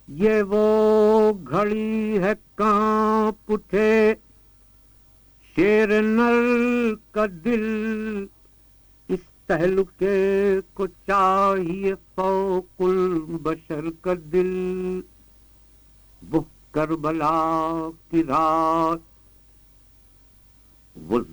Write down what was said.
ये वो घड़ी है कांप उठे शेर नर का दिल, इस तहलुके को चाहिए फौकुल बशर का दिल। वो करबला की रात, वो